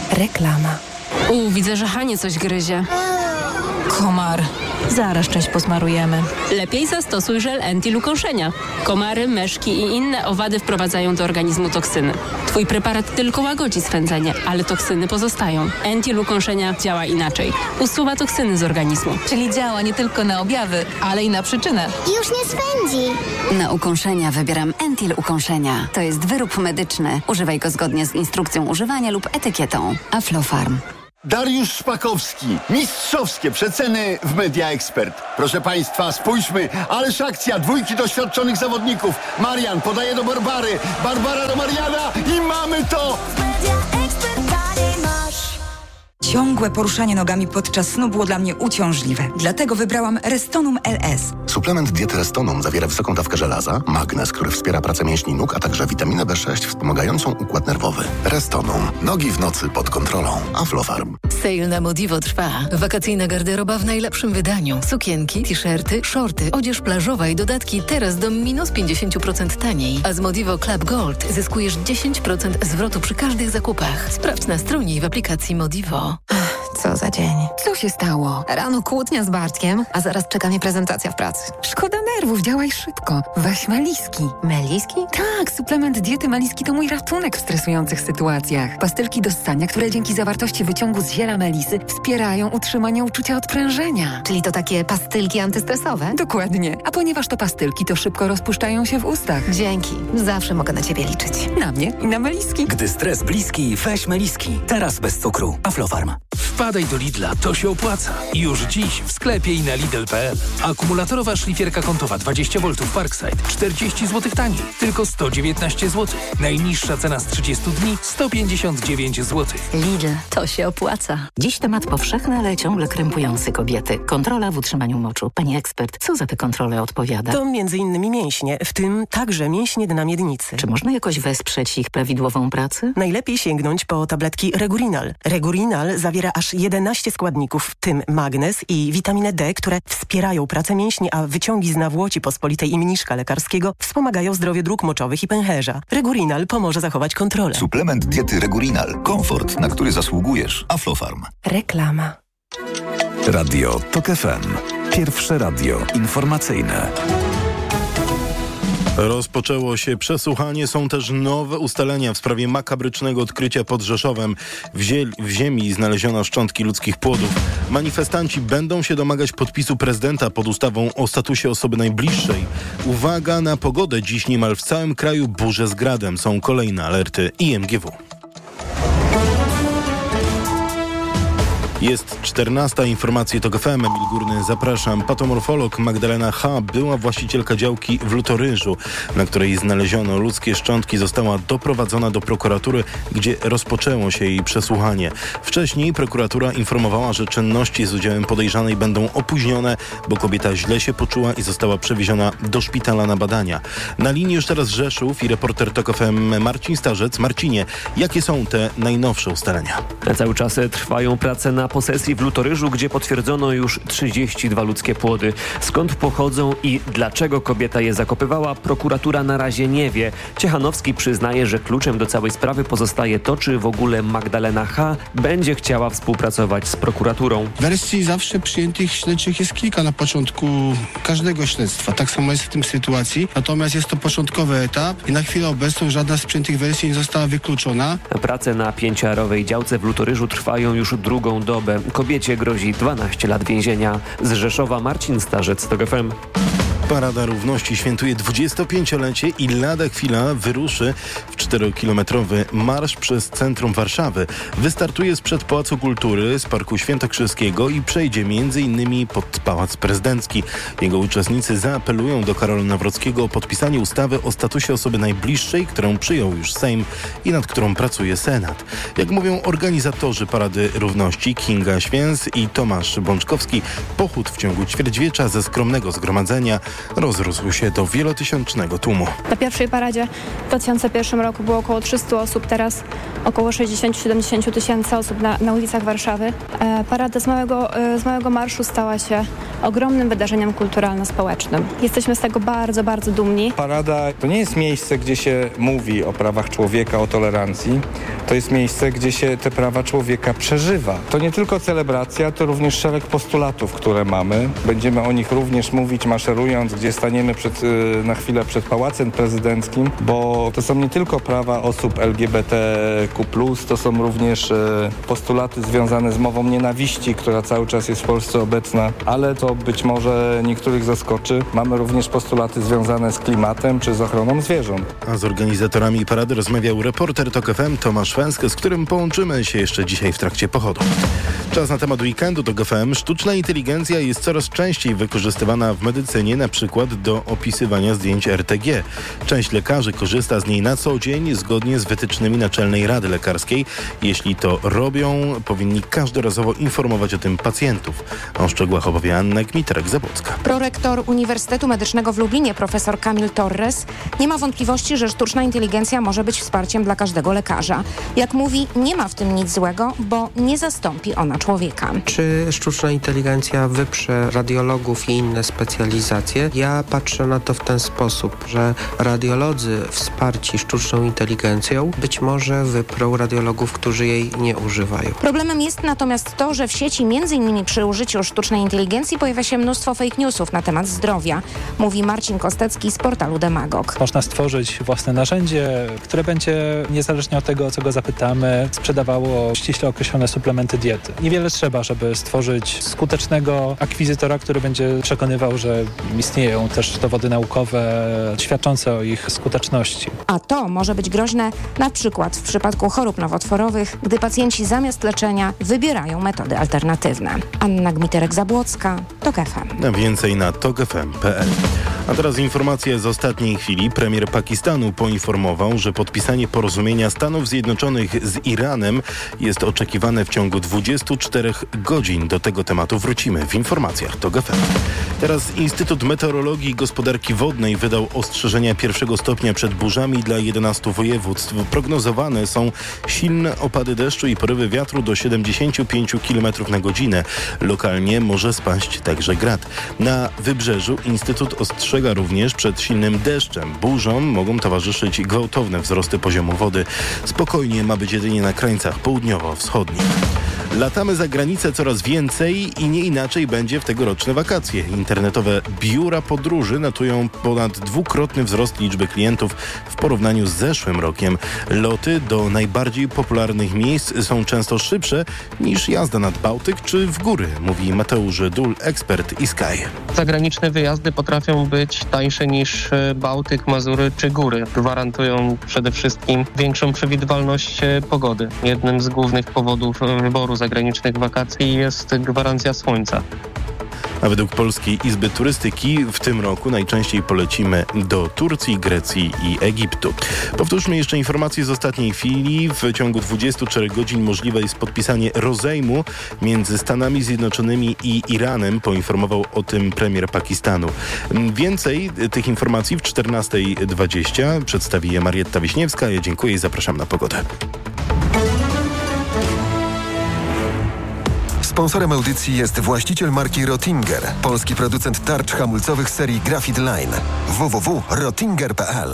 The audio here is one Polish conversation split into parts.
Reklama. Widzę, że Hanie coś gryzie. Komar. Zaraz część posmarujemy. Lepiej zastosuj żel Entil ukąszenia. Komary, myszki i inne owady wprowadzają do organizmu toksyny. Twój preparat tylko łagodzi swędzenie, ale toksyny pozostają. Entil ukąszenia działa inaczej. Usuwa toksyny z organizmu. Czyli działa nie tylko na objawy, ale i na przyczynę. Już nie swędzi. Na ukąszenia wybieram Entil ukąszenia. To jest wyrób medyczny. Używaj go zgodnie z instrukcją używania lub etykietą. Aflofarm. Dariusz Szpakowski. Mistrzowskie przeceny w Media Expert. Proszę Państwa, spójrzmy. Ależ akcja. 2 doświadczonych zawodników. Marian podaje do Barbary. Barbara do Mariana. I mamy to! Ciągłe poruszanie nogami podczas snu było dla mnie uciążliwe. Dlatego wybrałam Restonum LS. Suplement diety Restonum zawiera wysoką dawkę żelaza, magnez, który wspiera pracę mięśni nóg, a także witaminę B6 wspomagającą układ nerwowy. Restonum. Nogi w nocy pod kontrolą. Aflofarm. Sale na Modivo trwa. Wakacyjna garderoba w najlepszym wydaniu. Sukienki, t-shirty, shorty, odzież plażowa i dodatki teraz do minus 50% taniej. A z Modivo Club Gold zyskujesz 10% zwrotu przy każdych zakupach. Sprawdź na stronie i w aplikacji Modivo. Co za dzień. Co się stało? Rano kłótnia z Bartkiem, a zaraz czeka mnie prezentacja w pracy. Szkoda nerwów, działaj szybko. Weź Meliski. Meliski? Tak, suplement diety Meliski to mój ratunek w stresujących sytuacjach. Pastylki do ssania, które dzięki zawartości wyciągu z ziela melisy wspierają utrzymanie uczucia odprężenia. Czyli to takie pastylki antystresowe? Dokładnie. A ponieważ to pastylki, to szybko rozpuszczają się w ustach. Dzięki. Zawsze mogę na Ciebie liczyć. Na mnie i na Meliski. Gdy stres bliski, weź Meliski. Teraz bez cukru. Aflofarm. Wpadaj do Lidla, to się opłaca. Już dziś w sklepie i na Lidl.pl. Akumulatorowa szlifierka kątowa 20V Parkside 40 zł taniej, tylko 119 zł. Najniższa cena z 30 dni 159 zł. Lidl, to się opłaca. Dziś temat powszechny, ale ciągle krępujący kobiety. Kontrola w utrzymaniu moczu. Pani ekspert, co za te kontrole odpowiada? To m.in. mięśnie, w tym także mięśnie dna miednicy. Czy można jakoś wesprzeć ich prawidłową pracę? Najlepiej sięgnąć po tabletki Regurinal. Regurinal zawiera aż 11 składników, w tym magnez i witaminę D, które wspierają pracę mięśni, a wyciągi z nawłoci pospolitej i mniszka lekarskiego wspomagają zdrowie dróg moczowych i pęcherza. Regurinal pomoże zachować kontrolę. Suplement diety Regurinal. Komfort, na który zasługujesz. Aflofarm. Reklama. Radio TOK FM. Pierwsze radio informacyjne. Rozpoczęło się przesłuchanie. Są też nowe ustalenia w sprawie makabrycznego odkrycia pod Rzeszowem. W ziemi znaleziono szczątki ludzkich płodów. Manifestanci będą się domagać podpisu prezydenta pod ustawą o statusie osoby najbliższej. Uwaga na pogodę. Dziś niemal w całym kraju burze z gradem. Są kolejne alerty IMGW. Jest 14. Informacje TOK FM. Emil Górny, zapraszam. Patomorfolog Magdalena H., była właścicielka działki w Lutoryżu, na której znaleziono ludzkie szczątki, została doprowadzona do prokuratury, gdzie rozpoczęło się jej przesłuchanie. Wcześniej prokuratura informowała, że czynności z udziałem podejrzanej będą opóźnione, bo kobieta źle się poczuła i została przewieziona do szpitala na badania. Na linii już teraz Rzeszów i reporter TOK FM Marcin Starzec. Marcinie, jakie są te najnowsze ustalenia? Cały czas trwają prace na posesji w Lutoryżu, gdzie potwierdzono już 32 ludzkie płody. Skąd pochodzą i dlaczego kobieta je zakopywała, prokuratura na razie nie wie. Ciechanowski przyznaje, że kluczem do całej sprawy pozostaje to, czy w ogóle Magdalena H. będzie chciała współpracować z prokuraturą. Wersji zawsze przyjętych śledczych jest kilka na początku każdego śledztwa. Tak samo jest w tym sytuacji. Natomiast jest to początkowy etap i na chwilę obecną żadna z przyjętych wersji nie została wykluczona. Prace na 5-arowej działce w Lutoryżu trwają już drugą dobę. Kobiecie grozi 12 lat więzienia. Z Rzeszowa Marcin Starzec, TOK FM. Parada Równości świętuje 25-lecie i lada chwila wyruszy w 4-kilometrowy marsz przez centrum Warszawy. Wystartuje sprzed Pałacu Kultury, z Parku Świętokrzyskiego i przejdzie m.in. pod Pałac Prezydencki. Jego uczestnicy zaapelują do Karola Nawrockiego o podpisanie ustawy o statusie osoby najbliższej, którą przyjął już Sejm i nad którą pracuje Senat. Jak mówią organizatorzy Parady Równości Kinga Święs i Tomasz Bączkowski, pochód w ciągu ćwierćwiecza ze skromnego zgromadzenia rozrósł się do wielotysięcznego tłumu. Na pierwszej paradzie w 2001 roku było około 300 osób, teraz około 60-70 tysięcy osób na ulicach Warszawy. Parada z małego marszu stała się ogromnym wydarzeniem kulturalno-społecznym. Jesteśmy z tego bardzo, bardzo dumni. Parada to nie jest miejsce, gdzie się mówi o prawach człowieka, o tolerancji. To jest miejsce, gdzie się te prawa człowieka przeżywa. To nie tylko celebracja, to również szereg postulatów, które mamy. Będziemy o nich również mówić, maszerując, gdzie staniemy na chwilę przed Pałacem Prezydenckim, bo to są nie tylko prawa osób LGBTQ+, to są również postulaty związane z mową nienawiści, która cały czas jest w Polsce obecna, ale to być może niektórych zaskoczy. Mamy również postulaty związane z klimatem czy z ochroną zwierząt. A z organizatorami parady rozmawiał reporter TOK FM Tomasz Węskę, z którym połączymy się jeszcze dzisiaj w trakcie pochodu. Czas na temat weekendu TOK FM. Sztuczna inteligencja jest coraz częściej wykorzystywana w medycynie, na przykład do opisywania zdjęć RTG. Część lekarzy korzysta z niej na co dzień, zgodnie z wytycznymi Naczelnej Rady Lekarskiej. Jeśli to robią, powinni każdorazowo informować o tym pacjentów. O szczegółach opowie Anna Gmiterek-Zabłocka. Prorektor Uniwersytetu Medycznego w Lublinie, profesor Kamil Torres, nie ma wątpliwości, że sztuczna inteligencja może być wsparciem dla każdego lekarza. Jak mówi, nie ma w tym nic złego, bo nie zastąpi ona człowieka. Czy sztuczna inteligencja wyprze radiologów i inne specjalizacje? Ja patrzę na to w ten sposób, że radiolodzy wsparci sztuczną inteligencją być może wyprą radiologów, którzy jej nie używają. Problemem jest natomiast to, że w sieci m.in. przy użyciu sztucznej inteligencji pojawia się mnóstwo fake newsów na temat zdrowia, mówi Marcin Kostecki z portalu Demagog. Można stworzyć własne narzędzie, które będzie niezależnie od tego, o co go zapytamy, sprzedawało ściśle określone suplementy diety. Niewiele trzeba, żeby stworzyć skutecznego akwizytora, który będzie przekonywał, że istnieją też dowody naukowe świadczące o ich skuteczności. A to może być groźne na przykład w przypadku chorób nowotworowych, gdy pacjenci zamiast leczenia wybierają metody alternatywne. Anna Gmiterek-Zabłocka, TOK FM. A więcej na tokfm.pl. A teraz informacja z ostatniej chwili. Premier Pakistanu poinformował, że podpisanie porozumienia Stanów Zjednoczonych z Iranem jest oczekiwane w ciągu 24 godzin. Do tego tematu wrócimy w informacjach TOK FM. Teraz Instytut Meteorologii i Gospodarki Wodnej wydał ostrzeżenia pierwszego stopnia przed burzami dla 11 województw. Prognozowane są silne opady deszczu i porywy wiatru do 75 km na godzinę. Lokalnie może spaść także grad. Na wybrzeżu Instytut ostrzega również przed silnym deszczem. Burzom mogą towarzyszyć gwałtowne wzrosty poziomu wody. Spokojnie ma być jedynie na krańcach południowo-wschodnich. Latamy za granicę coraz więcej i nie inaczej będzie w tegoroczne wakacje. Internetowe biura podróży notują ponad dwukrotny wzrost liczby klientów w porównaniu z zeszłym rokiem. Loty do najbardziej popularnych miejsc są często szybsze niż jazda nad Bałtyk czy w góry, mówi Mateusz Dul, ekspert Sky. Zagraniczne wyjazdy potrafią być tańsze niż Bałtyk, Mazury czy góry. Gwarantują przede wszystkim większą przewidywalność pogody. Jednym z głównych powodów wyboru zagranicznych wakacji jest gwarancja słońca. A według Polskiej Izby Turystyki w tym roku najczęściej polecimy do Turcji, Grecji i Egiptu. Powtórzmy jeszcze informacje z ostatniej chwili. W ciągu 24 godzin możliwe jest podpisanie rozejmu między Stanami Zjednoczonymi i Iranem, poinformował o tym premier Pakistanu. Więcej tych informacji w 14:20 przedstawi je Marietta Wiśniewska. Ja dziękuję i zapraszam na pogodę. Sponsorem audycji jest właściciel marki Rottinger, polski producent tarcz hamulcowych serii Graphite Line. www.rottinger.pl.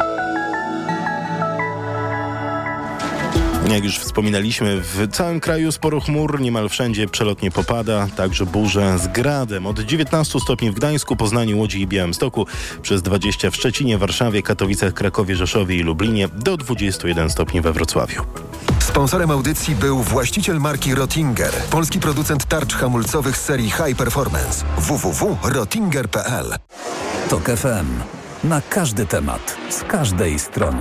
Jak już wspominaliśmy, w całym kraju sporo chmur, niemal wszędzie przelotnie popada, także burze z gradem. Od 19 stopni w Gdańsku, Poznaniu, Łodzi i Białymstoku, przez 20 w Szczecinie, Warszawie, Katowicach, Krakowie, Rzeszowie i Lublinie, do 21 stopni we Wrocławiu. Sponsorem audycji był właściciel marki Rottinger, polski producent tarcz hamulcowych serii High Performance. www.rottinger.pl. TOK FM. Na każdy temat, z każdej strony.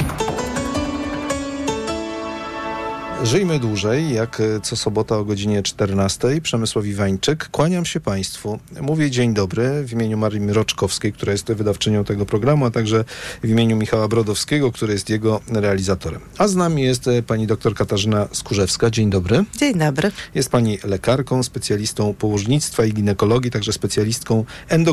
Żyjmy dłużej, jak co sobota o godzinie 14. Przemysław Iwańczyk. Kłaniam się Państwu. Mówię dzień dobry w imieniu Marii Mroczkowskiej, która jest wydawczynią tego programu, a także w imieniu Michała Brodowskiego, który jest jego realizatorem. A z nami jest pani dr Katarzyna Skórzewska. Dzień dobry. Dzień dobry. Jest pani lekarką, specjalistą położnictwa i ginekologii, także specjalistką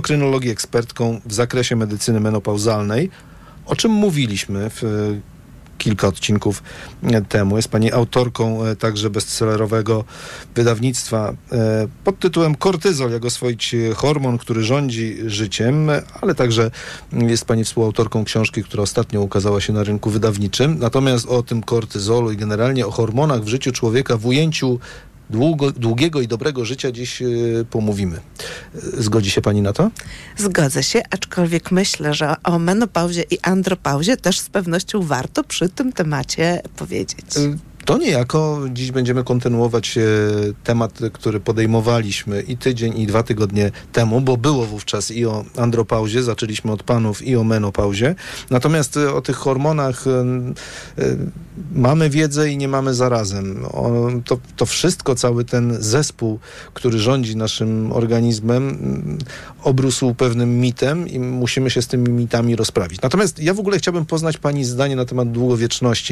endokrynologii, ekspertką w zakresie medycyny menopauzalnej. O czym mówiliśmy w kilka odcinków temu. Jest pani autorką także bestsellerowego wydawnictwa pod tytułem Kortyzol, jak oswoić hormon, który rządzi życiem, ale także jest pani współautorką książki, która ostatnio ukazała się na rynku wydawniczym. Natomiast o tym kortyzolu i generalnie o hormonach w życiu człowieka w ujęciu długiego i dobrego życia dziś pomówimy. Zgodzi się pani na to? Zgodzę się, aczkolwiek myślę, że o menopauzie i andropauzie też z pewnością warto przy tym temacie powiedzieć. To niejako dziś będziemy kontynuować temat, który podejmowaliśmy i tydzień, i 2 tygodnie temu, bo było wówczas i o andropauzie, zaczęliśmy od panów, i o menopauzie. Natomiast o tych hormonach mamy wiedzę i nie mamy zarazem. To wszystko, cały ten zespół, który rządzi naszym organizmem, obrósł pewnym mitem i musimy się z tymi mitami rozprawić. Natomiast ja w ogóle chciałbym poznać pani zdanie na temat długowieczności.